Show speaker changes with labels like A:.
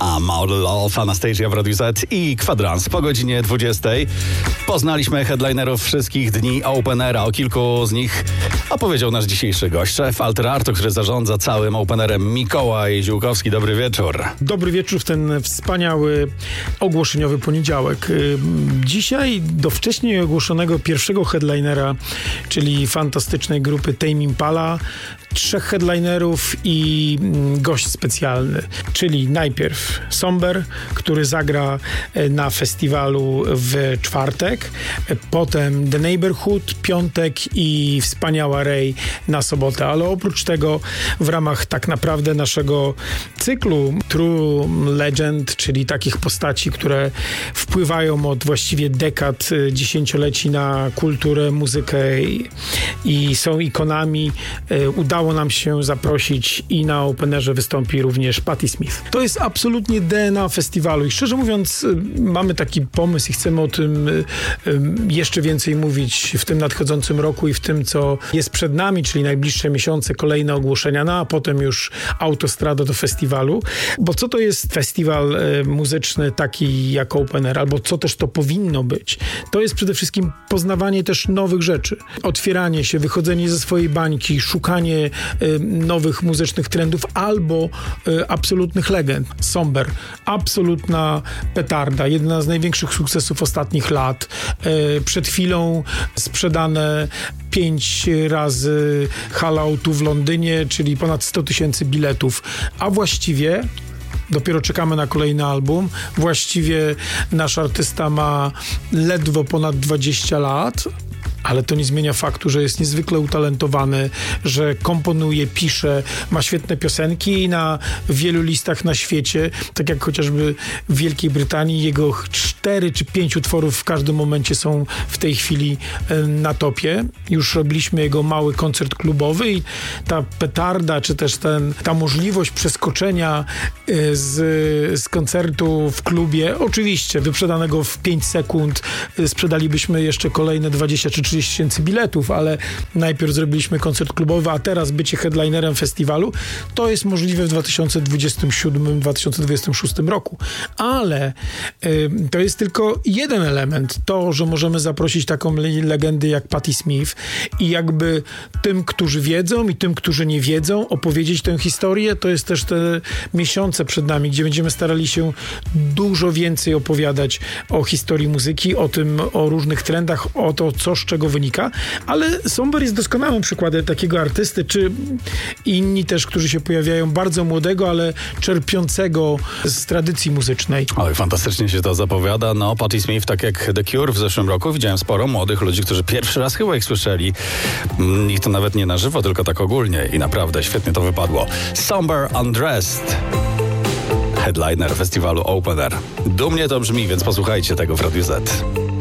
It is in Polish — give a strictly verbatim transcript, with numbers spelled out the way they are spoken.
A: Madonna, Model of Anastasia w Radiu Z i Kwadrans po godzinie dwudziestej. Poznaliśmy headlinerów wszystkich dni Open Aira. O kilku z nich opowiedział nasz dzisiejszy gość, szef Alter Artu, który zarządza całym Open Airem, Mikołaj Ziółkowski. Dobry wieczór.
B: Dobry wieczór w ten wspaniały ogłoszeniowy poniedziałek. Dzisiaj do wcześniej ogłoszonego pierwszego headlinera, czyli fantastycznej grupy Tame Impala, trzech headlinerów i gość specjalny, czyli najpierw Somber, który zagra na festiwalu w czwartek, potem The Neighborhood, piątek i wspaniała Ray na sobotę, ale oprócz tego w ramach tak naprawdę naszego cyklu True Legend, czyli takich postaci, które wpływają od właściwie dekad, dziesięcioleci na kulturę, muzykę i, i są ikonami, udało Udało nam się zaprosić i na Openerze wystąpi również Patti Smith. To jest absolutnie D N A festiwalu i szczerze mówiąc mamy taki pomysł i chcemy o tym jeszcze więcej mówić w tym nadchodzącym roku i w tym, co jest przed nami, czyli najbliższe miesiące, kolejne ogłoszenia, no a potem już autostrada do festiwalu. Bo co to jest festiwal muzyczny taki jak Open Air, albo co też to powinno być? To jest przede wszystkim poznawanie też nowych rzeczy, otwieranie się, wychodzenie ze swojej bańki, szukanie nowych muzycznych trendów albo y, absolutnych legend. Somber, absolutna petarda, jedna z największych sukcesów ostatnich lat. Y, przed chwilą sprzedane pięć razy Halautu w Londynie, czyli ponad sto tysięcy biletów, a właściwie dopiero czekamy na kolejny album. Właściwie nasz artysta ma ledwo ponad dwadzieścia lat, ale to nie zmienia faktu, że jest niezwykle utalentowany, że komponuje, pisze, ma świetne piosenki i na wielu listach na świecie, tak jak chociażby w Wielkiej Brytanii, jego cztery czy pięć utworów w każdym momencie są w tej chwili na topie. Już robiliśmy jego mały koncert klubowy i ta petarda, czy też ten, ta możliwość przeskoczenia z, z koncertu w klubie, oczywiście wyprzedanego w pięć sekund, sprzedalibyśmy jeszcze kolejne dwadzieścia czy trzydzieści tysięcy biletów, ale najpierw zrobiliśmy koncert klubowy, a teraz bycie headlinerem festiwalu, to jest możliwe w dwa tysiące dwudziestym siódmym dwa tysiące dwudziestym szóstym roku. Ale y, to jest tylko jeden element. To, że możemy zaprosić taką legendę jak Patti Smith i jakby tym, którzy wiedzą i tym, którzy nie wiedzą, opowiedzieć tę historię, to jest też te miesiące przed nami, gdzie będziemy starali się dużo więcej opowiadać o historii muzyki, o tym, o różnych trendach, o to, co z czego wynika, ale Somber jest doskonałym przykładem takiego artysty, czy inni też, którzy się pojawiają, bardzo młodego, ale czerpiącego z tradycji muzycznej.
A: Oj, fantastycznie się to zapowiada. No, Patti Smith, tak jak The Cure w zeszłym roku, widziałem sporo młodych ludzi, którzy pierwszy raz chyba ich słyszeli. Ich to nawet nie na żywo, tylko tak ogólnie i naprawdę świetnie to wypadło. Somber Undressed. Headliner festiwalu Open Air. Dumnie to brzmi, więc posłuchajcie tego w Radiu Z.